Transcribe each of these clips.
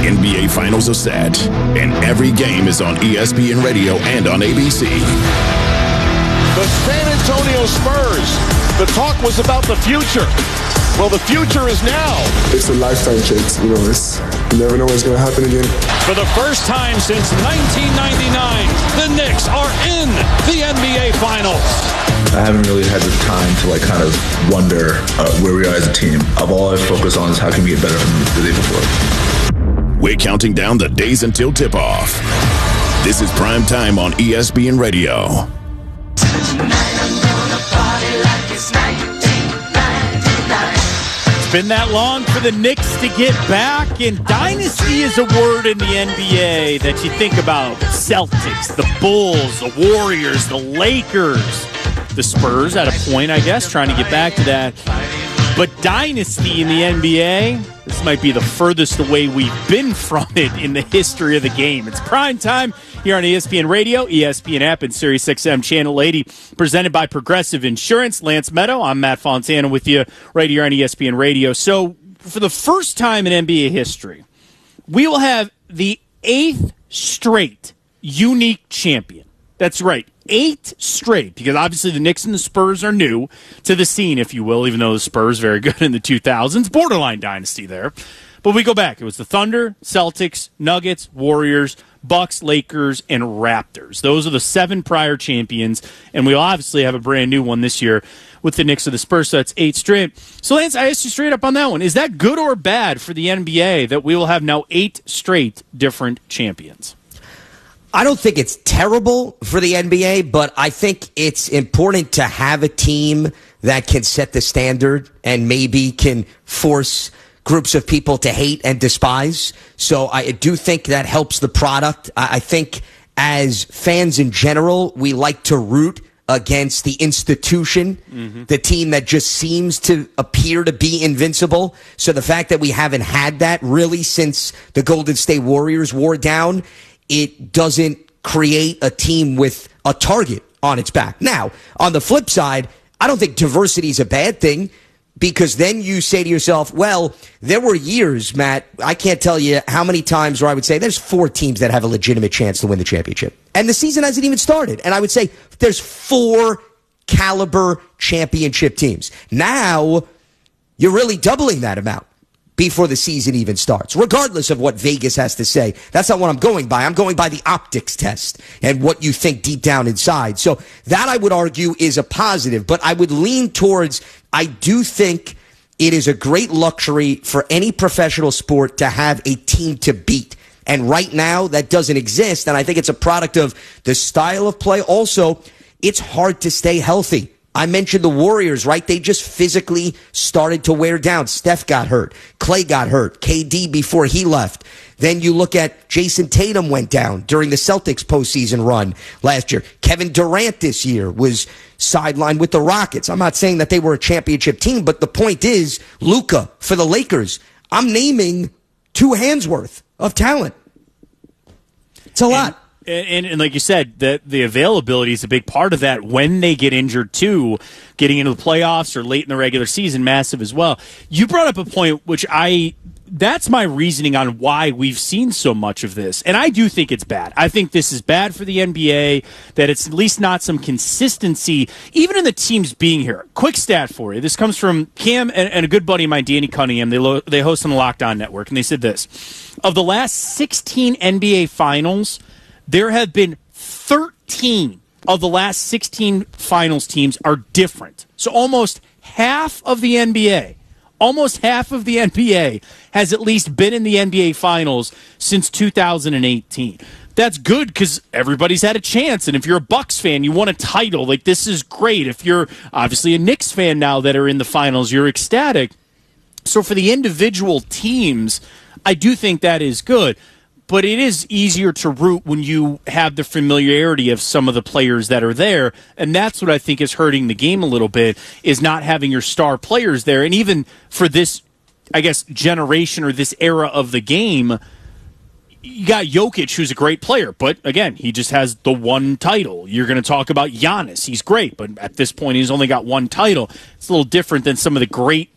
NBA Finals are set, and every game is on ESPN Radio and on ABC. The San Antonio Spurs. The talk was about the future. Well, the future is now. It's a lifetime change. You never know what's going to happen again. For the first time since 1999, the Knicks are in the NBA Finals. I haven't really had the time to kind of wonder where we are as a team. All I've focused on is how can we get better from the day before. We're counting down the days until tip-off. This is Prime Time on ESPN Radio. It's been that long for the Knicks to get back, and dynasty is a word in the NBA that you think about. Celtics, the Bulls, the Warriors, the Lakers, the Spurs at a point, I guess, trying to get back to that. But dynasty in the NBA, this might be the furthest away we've been from it in the history of the game. It's Prime Time here on ESPN Radio, ESPN app, and SiriusXM Channel 80, presented by Progressive Insurance. Lance Meadow, I'm Matt Fontana with you right here on ESPN Radio. So for the first time in NBA history, we will have the 8th straight unique champion. That's right, 8 straight, because obviously the Knicks and the Spurs are new to the scene, if you will, even though the Spurs very good in the 2000s. Borderline dynasty there. But we go back. It was the Thunder, Celtics, Nuggets, Warriors, Bucks, Lakers, and Raptors. Those are the 7 prior champions, and we'll obviously have a brand new one this year with the Knicks or the Spurs, so that's 8 straight. So, Lance, I asked you straight up on that one. Is that good or bad for the NBA that we will have now 8 straight different champions? I don't think it's terrible for the NBA, but I think it's important to have a team that can set the standard and maybe can force groups of people to hate and despise. So I do think that helps the product. I think as fans in general, we like to root against the institution, the team that just seems to appear to be invincible. So the fact that we haven't had that really since the Golden State Warriors wore down, it doesn't create a team with a target on its back. Now, on the flip side, I don't think diversity is a bad thing, because then you say to yourself, well, there were years, Matt, I can't tell you how many times where I would say there's 4 teams that have a legitimate chance to win the championship. And the season hasn't even started. And I would say there's 4 caliber championship teams. Now, you're really doubling that amount before the season even starts, regardless of what Vegas has to say. That's not what I'm going by. I'm going by the optics test and what you think deep down inside. So that, I would argue, is a positive. But I would lean towards, I do think it is a great luxury for any professional sport to have a team to beat. And right now, that doesn't exist. And I think it's a product of the style of play. Also, it's hard to stay healthy. I mentioned the Warriors, right? They just physically started to wear down. Steph got hurt. Clay got hurt. KD before he left. Then you look at Jason Tatum went down during the Celtics postseason run last year. Kevin Durant this year was sidelined with the Rockets. I'm not saying that they were a championship team, but the point is, Luka for the Lakers, I'm naming 2 hands worth of talent. It's a lot. And like you said, the availability is a big part of that when they get injured, too. Getting into the playoffs or late in the regular season, massive as well. You brought up a point which that's my reasoning on why we've seen so much of this. And I do think it's bad. I think this is bad for the NBA, that it's at least not some consistency, even in the teams being here. Quick stat for you. This comes from Cam and a good buddy of mine, Danny Cunningham. They host on the Locked On Network, and they said this. Of the last 16 NBA finals, there have been 13 of the last 16 finals teams are different. So almost half of the NBA has at least been in the NBA finals since 2018. That's good because everybody's had a chance. And if you're a Bucks fan, you want a title. Like, this is great. If you're obviously a Knicks fan now that are in the finals, you're ecstatic. So for the individual teams, I do think that is good. But it is easier to root when you have the familiarity of some of the players that are there. And that's what I think is hurting the game a little bit, is not having your star players there. And even for this, I guess, generation or this era of the game, you got Jokic, who's a great player. But, again, he just has the one title. You're going to talk about Giannis. He's great. But at this point, he's only got one title. It's a little different than some of the great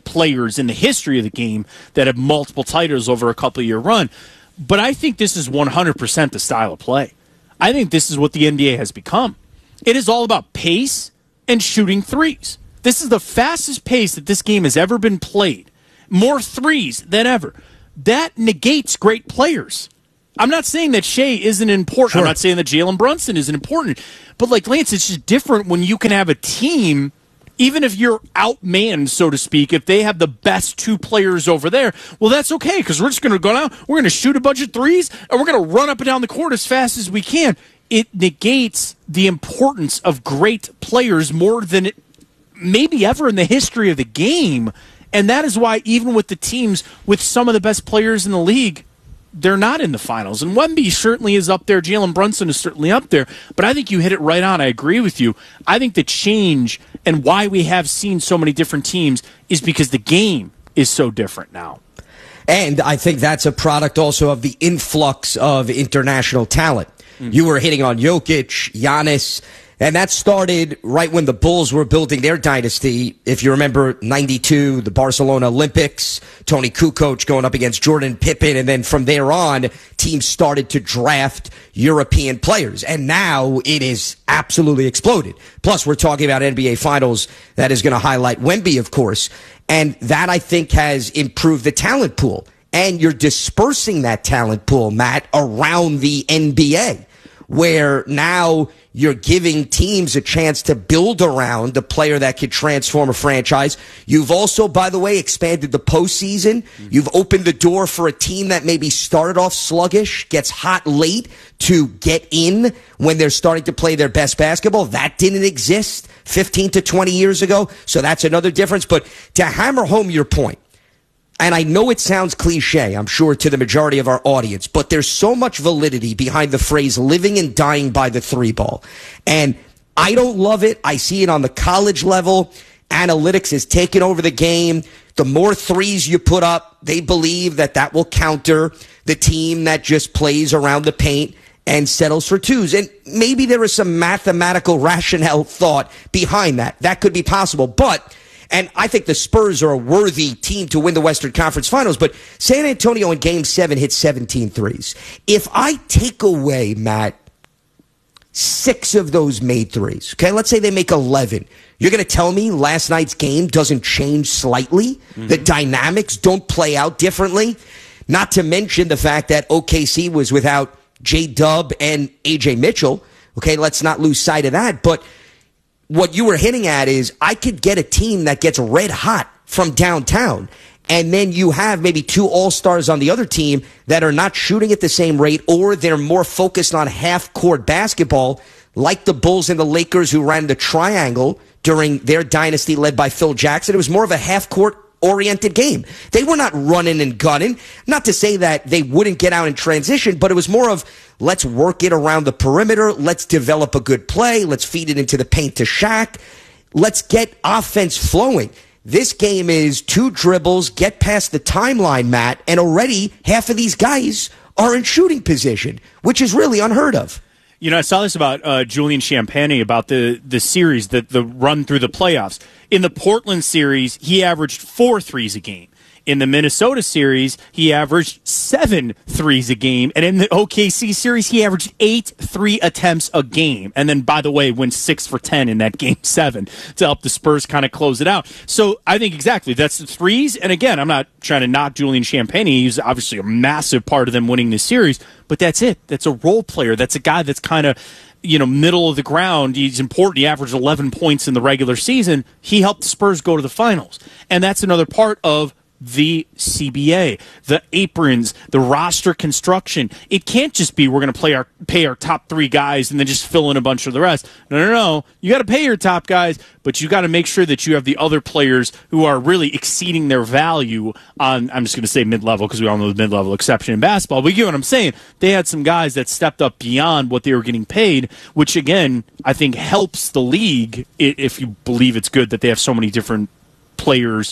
players in the history of the game that have multiple titles over a couple-year run. But I think this is 100% the style of play. I think this is what the NBA has become. It is all about pace and shooting threes. This is the fastest pace that this game has ever been played. More threes than ever. That negates great players. I'm not saying that Shea isn't important. Sure. I'm not saying that Jalen Brunson isn't important. But like Lance, it's just different when you can have a team, even if you're outmanned, so to speak, if they have the best two players over there, well, that's okay, because we're just going to go down, we're going to shoot a bunch of threes, and we're going to run up and down the court as fast as we can. It negates the importance of great players more than it maybe ever in the history of the game. And that is why even with the teams with some of the best players in the league, they're not in the finals. And Wemby certainly is up there. Jalen Brunson is certainly up there. But I think you hit it right on. I agree with you. I think the change and why we have seen so many different teams is because the game is so different now. And I think that's a product also of the influx of international talent. You were hitting on Jokic, Giannis, and that started right when the Bulls were building their dynasty. If you remember 92, the Barcelona Olympics, Tony Kukoc going up against Jordan Pippen, and then from there on, teams started to draft European players. And now it is absolutely exploded. Plus, we're talking about NBA Finals that is going to highlight Wemby, of course. And that, I think, has improved the talent pool. And you're dispersing that talent pool, Matt, around the NBA, where now you're giving teams a chance to build around a player that could transform a franchise. You've also, by the way, expanded the postseason. You've opened the door for a team that maybe started off sluggish, gets hot late, to get in when they're starting to play their best basketball. That didn't exist 15 to 20 years ago. So that's another difference. But to hammer home your point, and I know it sounds cliche, I'm sure, to the majority of our audience, but there's so much validity behind the phrase living and dying by the three ball. And I don't love it. I see it on the college level. Analytics is taking over the game. The more threes you put up, they believe that that will counter the team that just plays around the paint and settles for twos. And maybe there is some mathematical rationale thought behind that. That could be possible. And I think the Spurs are a worthy team to win the Western Conference Finals, but San Antonio in Game 7 hit 17 threes. If I take away, Matt, 6 of those made threes, okay, let's say they make 11, you're going to tell me last night's game doesn't change slightly? Mm-hmm. The dynamics don't play out differently? Not to mention the fact that OKC was without J-Dub and A.J. Mitchell. Okay, let's not lose sight of that, but what you were hinting at is I could get a team that gets red hot from downtown, and then you have maybe 2 all-stars on the other team that are not shooting at the same rate, or they're more focused on half-court basketball, like the Bulls and the Lakers who ran the triangle during their dynasty led by Phil Jackson. It was more of a half-court oriented game. They were not running and gunning. Not to say that they wouldn't get out in transition, but it was more of let's work it around the perimeter. Let's develop a good play. Let's feed it into the paint to Shaq. Let's get offense flowing. This game is 2 dribbles, get past the timeline, Matt, and already half of these guys are in shooting position, which is really unheard of. You know, I saw this about Julian Champagnie, about the series, the run through the playoffs. In the Portland series, he averaged 4 threes a game. In the Minnesota series, he averaged 7 threes a game. And in the OKC series, he averaged 8 3 attempts a game. And then, by the way, went 6 for 10 in that Game 7 to help the Spurs kind of close it out. So I think exactly, that's the threes. And again, I'm not trying to knock Julian Champagnie. He's obviously a massive part of them winning this series. But that's it. That's a role player. That's a guy that's kind of, middle of the ground. He's important. He averaged 11 points in the regular season. He helped the Spurs go to the finals. And that's another part of the CBA, the aprons, the roster construction. It can't just be we're going to pay our top 3 guys and then just fill in a bunch of the rest. No. You got to pay your top guys, but you got to make sure that you have the other players who are really exceeding their value on, I'm just going to say mid-level because we all know the mid-level exception in basketball. But you get what I'm saying. They had some guys that stepped up beyond what they were getting paid, which again, I think helps the league if you believe it's good that they have so many different players,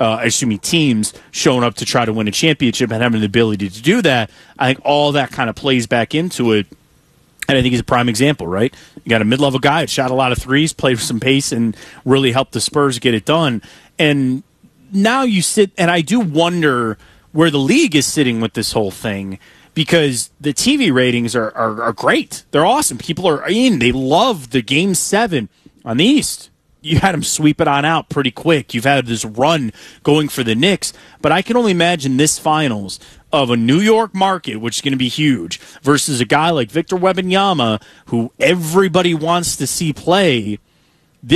teams showing up to try to win a championship and having the ability to do that. I think all that kind of plays back into it. And I think he's a prime example, right? You got a mid-level guy that shot a lot of threes, played with some pace, and really helped the Spurs get it done. And now you sit, and I do wonder where the league is sitting with this whole thing, because the TV ratings are great. They're awesome. People are in. They love the Game 7 on the East. You had them sweep it on out pretty quick. You've had this run going for the Knicks. But I can only imagine this finals of a New York market, which is going to be huge, versus a guy like Victor Wembanyama, who everybody wants to see play.